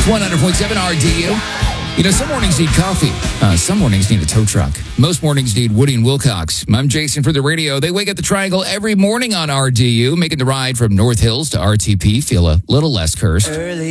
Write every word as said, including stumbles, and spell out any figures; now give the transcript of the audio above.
one hundred point seven R D U. You know, some mornings need coffee. Uh, some mornings need a tow truck. Most mornings need Woody and Wilcox. I'm Jason for the radio. They wake up the Triangle every morning on R D U, making the ride from North Hills to R T P feel a little less cursed. Early